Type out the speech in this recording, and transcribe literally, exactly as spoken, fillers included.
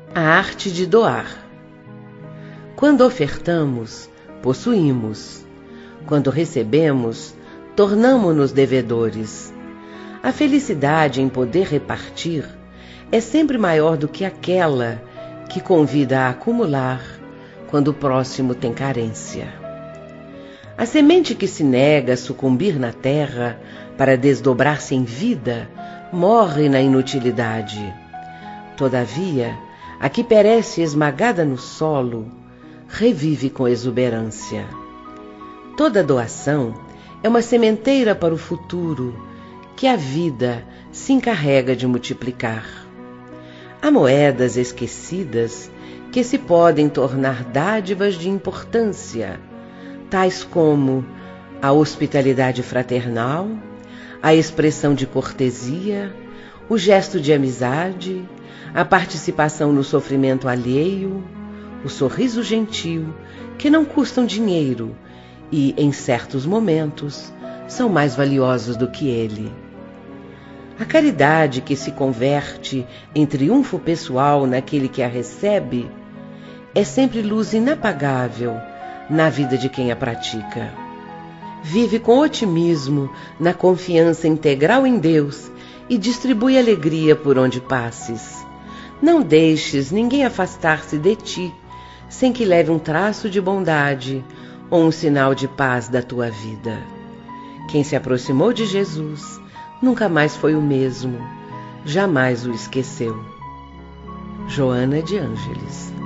A arte de doar. Quando ofertamos, possuímos. Quando recebemos, tornamo-nos devedores. A felicidade em poder repartir é sempre maior do que aquela que convida a acumular quando o próximo tem carência. A semente que se nega a sucumbir na terra para desdobrar-se em vida morre na inutilidade. Todavia, a que perece esmagada no solo, revive com exuberância. Toda doação é uma sementeira para o futuro, que a vida se encarrega de multiplicar. Há moedas esquecidas que se podem tornar dádivas de importância, tais como a hospitalidade fraternal, a expressão de cortesia, o gesto de amizade, a participação no sofrimento alheio, o sorriso gentil, que não custam dinheiro e, em certos momentos, são mais valiosos do que ele. A caridade que se converte em triunfo pessoal naquele que a recebe é sempre luz inapagável na vida de quem a pratica. Vive com otimismo na confiança integral em Deus e distribui alegria por onde passes. Não deixes ninguém afastar-se de ti, sem que leve um traço de bondade ou um sinal de paz da tua vida. Quem se aproximou de Jesus nunca mais foi o mesmo, jamais o esqueceu. Joana de Ângeles.